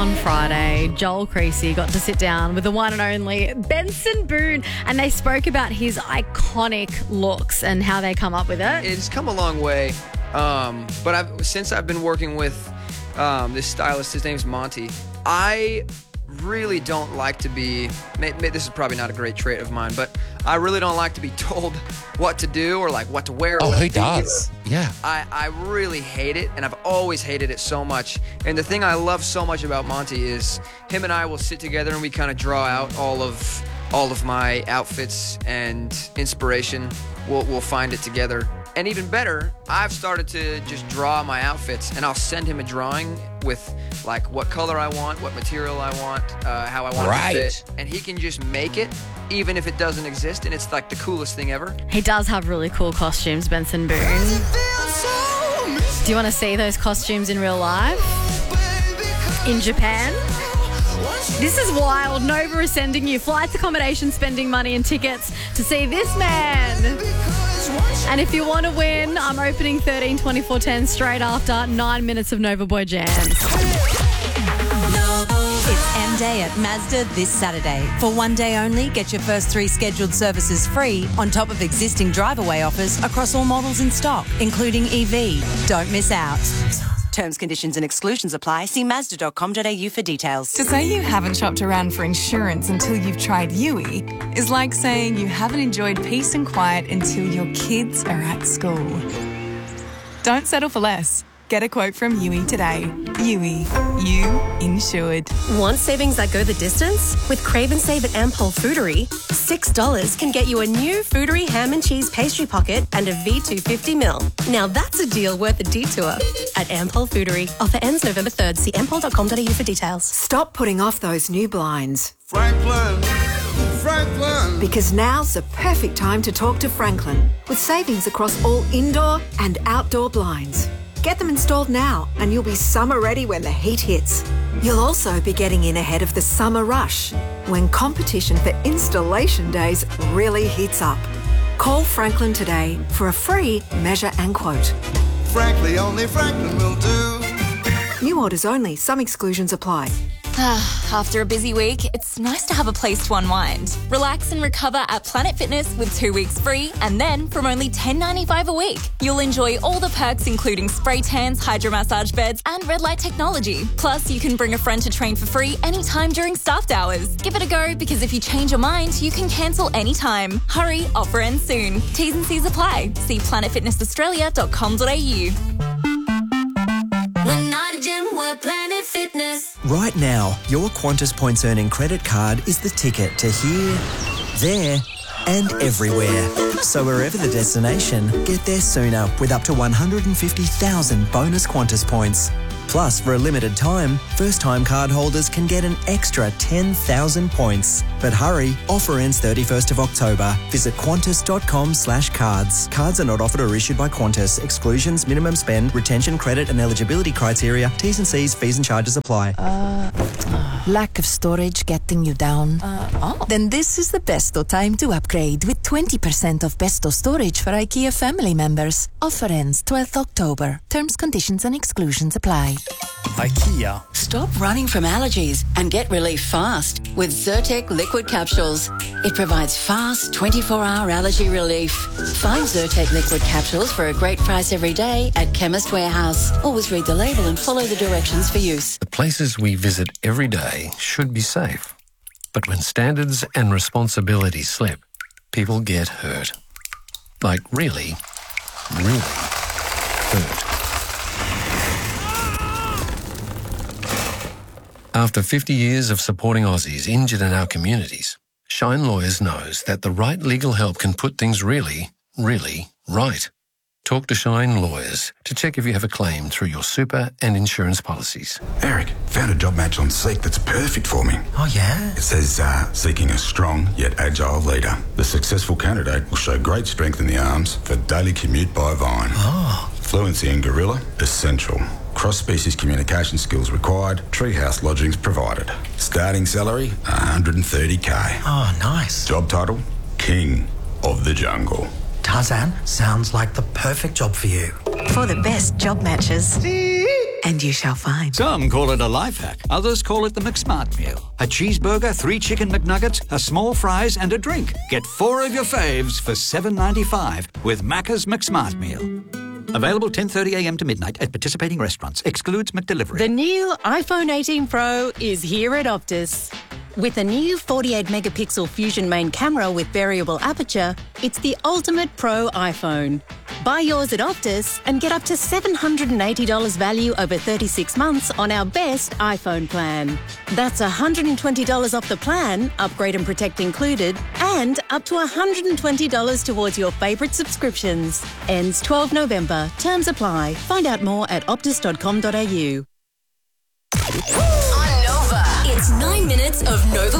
On Friday, Joel Creasy got to sit down with the one and only Benson Boone, and they spoke about his iconic looks and how they come up with it. It's come a long way, but since I've been working with this stylist, his name's Monty, I really don't like to be, this is probably not a great trait of mine, but I really don't like to be told what to do or like what to wear. Oh, who does? Yeah. I really hate it, and I've always hated it so much. And the thing I love so much about Monty is him and I will sit together and we kind of draw out all of my outfits and inspiration. We'll find it together. And even better, I've started to just draw my outfits, and I'll send him a drawing with like what color I want, what material I want, how I want it to fit. And he can just make it, even if it doesn't exist, and it's like the coolest thing ever. He does have really cool costumes, Benson Boone. Do you want to see those costumes in real life? In Japan? This is wild. Nova is sending you flights, accommodation, spending money and tickets to see this man. And if you want to win, I'm opening 13 24 10 straight after 9 minutes of Nova Boy Jams. It's M-Day at Mazda this Saturday. For one day only, get your first 3 scheduled services free on top of existing drive-away offers across all models in stock, including EV. Don't miss out. Terms, conditions and exclusions apply. See Mazda.com.au for details. To say you haven't shopped around for insurance until you've tried Yui is like saying you haven't enjoyed peace and quiet until your kids are at school. Don't settle for less. Get a quote from Yui today. Yui, you insured. Want savings that go the distance? With Crave and Save at Ampol Foodery, $6 can get you a new Foodery ham and cheese pastry pocket and a V250ml. Now that's a deal worth a detour. At Ampol Foodery. Offer ends November 3rd. See ampol.com.au for details. Stop putting off those new blinds. Franklin. Because now's the perfect time to talk to Franklin, with savings across all indoor and outdoor blinds. Get them installed now and you'll be summer ready when the heat hits. You'll also be getting in ahead of the summer rush, when competition for installation days really heats up. Call Franklin today for a free measure and quote. Frankly, only Franklin will do. New orders only. Some exclusions apply. After a busy week, it's nice to have a place to unwind. Relax and recover at Planet Fitness with 2 weeks free, and then from only $10.95 a week. You'll enjoy all the perks including spray tans, hydromassage beds and red light technology. Plus, you can bring a friend to train for free anytime during staffed hours. Give it a go, because if you change your mind, you can cancel anytime. Hurry, offer ends soon. T's and C's apply. See planetfitnessaustralia.com.au. We're not a gym, we're Planet Fitness. Right now, your Qantas Points Earning credit card is the ticket to here, there and everywhere. So wherever the destination, get there sooner with up to 150,000 bonus Qantas points. Plus, for a limited time, first-time card holders can get an extra 10,000 points. But hurry, offer ends 31st of October. Visit qantas.com/cards. Cards are not offered or issued by Qantas. Exclusions, minimum spend, retention credit and eligibility criteria. T's and C's, fees and charges apply. Lack of storage getting you down? Then this is the Besto time to upgrade with 20% off Besto storage for IKEA family members. Offer ends 12th October. Terms, conditions and exclusions apply. IKEA. Stop running from allergies and get relief fast with Zyrtec liquid capsules. It provides fast 24-hour allergy relief. Find Zyrtec liquid capsules for a great price every day at Chemist Warehouse. Always read the label and follow the directions for use. The places we visit every day should be safe. But when standards and responsibilities slip, people get hurt. Like really, really hurt. After 50 years of supporting Aussies injured in our communities, Shine Lawyers knows that the right legal help can put things really, really right. Talk to Shine Lawyers to check if you have a claim through your super and insurance policies. Eric, found a job match on Seek that's perfect for me. Oh, yeah? It says, seeking a strong yet agile leader. The successful candidate will show great strength in the arms for daily commute by Vine. Oh. Fluency in Gorilla, essential. Cross-species communication skills required. Treehouse lodgings provided. Starting salary, $130K. Oh, nice. Job title, King of the Jungle. Tarzan, sounds like the perfect job for you. For the best job matches, and you shall find. Some call it a life hack. Others call it the McSmart meal. A cheeseburger, 3 chicken McNuggets, a small fries and a drink. Get 4 of your faves for $7.95 with Macca's McSmart meal. Available 10:30am to midnight at participating restaurants. Excludes McDelivery. The new iPhone 18 Pro is here at Optus. With a new 48-megapixel Fusion main camera with variable aperture, it's the ultimate pro iPhone. Buy yours at Optus and get up to $780 value over 36 months on our best iPhone plan. That's $120 off the plan, upgrade and protect included, and up to $120 towards your favourite subscriptions. Ends 12 November. Terms apply. Find out more at optus.com.au. On Nova. It's 9 minutes of Nova